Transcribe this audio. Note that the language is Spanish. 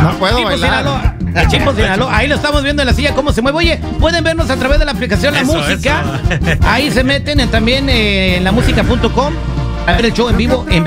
No puedo Chipo, bailar. Sinaloa. El Chipo, Sinaloa. Ahí lo estamos viendo en la silla cómo se mueve. Oye, pueden vernos a través de la aplicación La Música. Eso. Ahí se meten también en lamusica.com a ver el show en vivo.